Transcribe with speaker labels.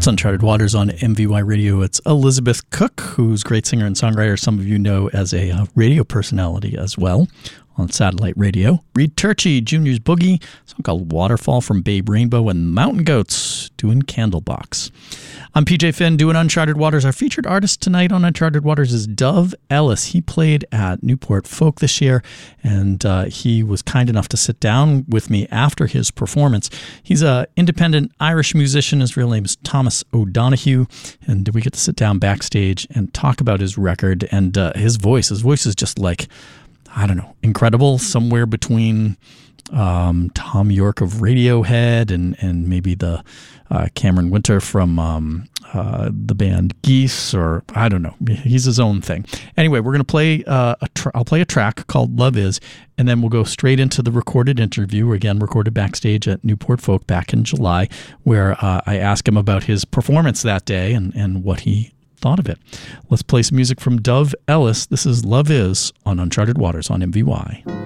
Speaker 1: It's Uncharted Waters on MVY Radio. It's Elizabeth Cook, who's a great singer and songwriter. Some of you know as a radio personality as well on satellite radio. Reed Turchi, Junior's Boogie, a song called Waterfall from Babe Rainbow, and Mountain Goats doing Candlebox. I'm PJ Finn doing Uncharted Waters. Our featured artist tonight on Uncharted Waters is Dove Ellis. He played at Newport Folk this year, and he was kind enough to sit down with me after his performance. He's an independent Irish musician. His real name is Thomas O'Donoghue, and we get to sit down backstage and talk about his record and his voice. His voice is just like, I don't know, incredible, somewhere between Tom York of Radiohead and maybe the Cameron Winter from the band Geese, or I don't know. He's his own thing. Anyway, we're going to play I'll play a track called Love Is, and then we'll go straight into the recorded interview, again recorded backstage at Newport Folk back in July, where I asked him about his performance that day and what he thought of it. Let's play some music from Dove Ellis. This is Love Is on Uncharted Waters on MVY.